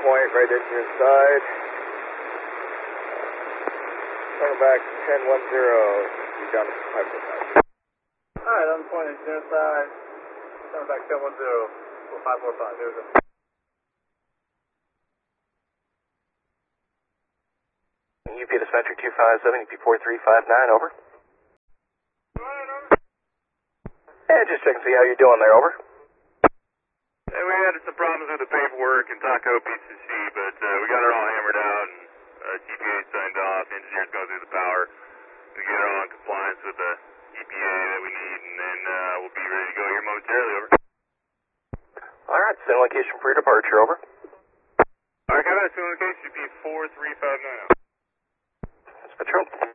point right into your side. Coming back 1010, you down to 545. Alright, on point into your side. Coming back 1010 for 545. Here we go. UP Dispatcher 257, UP 4359, over. Yeah, just checking to see how you're doing there, over. Hey, we had some problems with the paperwork and Taco PCC, but we got it all hammered out, and GPA signed off, engineers going through the power. We get it all in compliance with the EPA that we need, and then we'll be ready to go here momentarily, over. Alright, send location for your departure, over. Alright, come back, send location, UP 4359. That's Patrol.